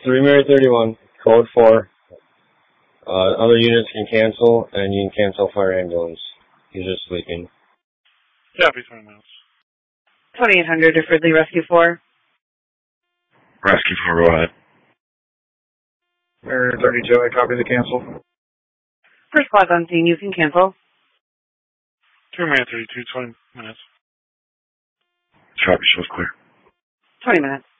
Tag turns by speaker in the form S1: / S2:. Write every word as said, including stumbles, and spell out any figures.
S1: three Mary thirty-one, code four. Uh, other units can cancel, and you can cancel fire ambulance. He's just sleeping.
S2: Yeah, be twenty minutes.
S3: twenty-eight hundred to Fridley Rescue four.
S4: Rescue four, go ahead.
S5: Mary thirty-two, I copy the cancel.
S3: First class on scene, you can cancel.
S2: three Mary thirty-two, twenty minutes.
S4: Copy, shows clear.
S3: twenty minutes.